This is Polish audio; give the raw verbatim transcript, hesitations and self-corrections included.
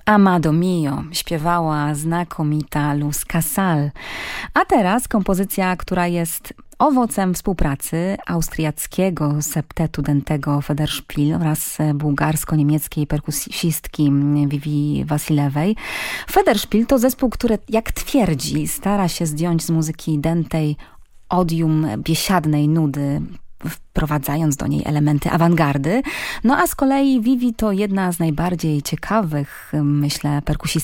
Amado Mio śpiewała znakomita Luz Casal. A teraz kompozycja, która jest owocem współpracy austriackiego septetu dętego Federspiel oraz bułgarsko-niemieckiej perkusistki Vivi Wasilewej. Federspiel to zespół, który, jak twierdzi, stara się zdjąć z muzyki dętej odium biesiadnej nudy, wprowadzając do niej elementy awangardy. No a z kolei Vivi to jedna z najbardziej ciekawych, myślę, perkusistek